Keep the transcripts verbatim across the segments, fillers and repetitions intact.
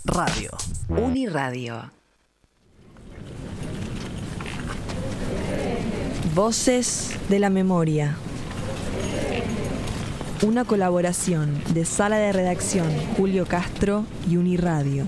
Radio. Uniradio. Voces de la Memoria. Una colaboración de Sala de Redacción Julio Castro y Uniradio.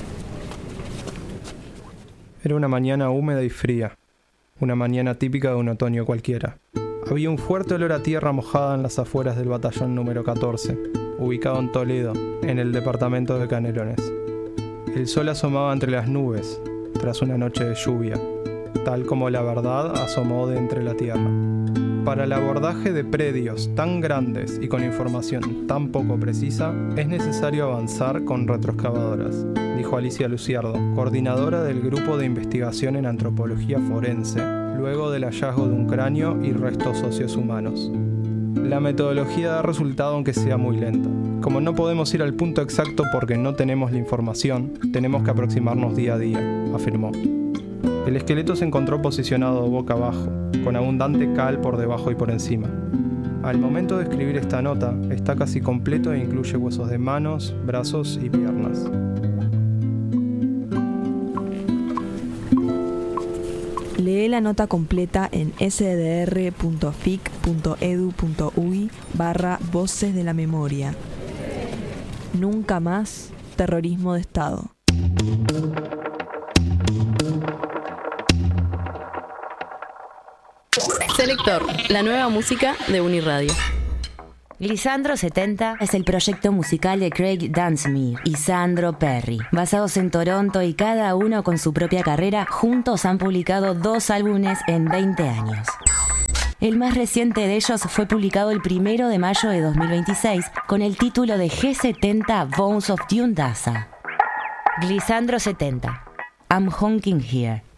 Era una mañana húmeda y fría, una mañana típica de un otoño cualquiera. Había un fuerte olor a tierra mojada en las afueras del batallón número catorce, ubicado en Toledo, en el departamento de Canelones. El sol asomaba entre las nubes, tras una noche de lluvia, tal como la verdad asomó de entre la tierra. Para el abordaje de predios tan grandes y con información tan poco precisa, es necesario avanzar con retroexcavadoras, dijo Alicia Luciardo, coordinadora del Grupo de Investigación en Antropología Forense, luego del hallazgo de un cráneo y restos óseos humanos. La metodología da resultado aunque sea muy lenta. Como no podemos ir al punto exacto porque no tenemos la información, tenemos que aproximarnos día a día, afirmó. El esqueleto se encontró posicionado boca abajo, con abundante cal por debajo y por encima. Al momento de escribir esta nota, está casi completo e incluye huesos de manos, brazos y piernas. Lee la nota completa en sdr.fic.edu.uy barra Voces de la Memoria. Nunca más terrorismo de Estado. Selector, la nueva música de Uniradio. Lisandro setenta es el proyecto musical de Craig Dunsmuir y Sandro Perry. Basados en Toronto y cada uno con su propia carrera, juntos han publicado dos álbumes en veinte años. El más reciente de ellos fue publicado el primero de mayo de dos mil veintiséis con el título de G setenta Bones of Dune Daza. Lisandro setenta, I'm Honking Here.